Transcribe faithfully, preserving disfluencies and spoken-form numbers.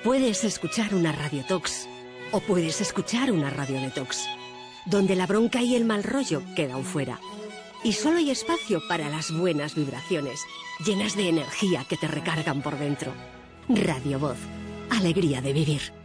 Puedes escuchar una radiotox o puedes escuchar una radiodetox, donde la bronca y el mal rollo quedan fuera. Y solo hay espacio para las buenas vibraciones, llenas de energía que te recargan por dentro. Radio Voz. Alegría de vivir.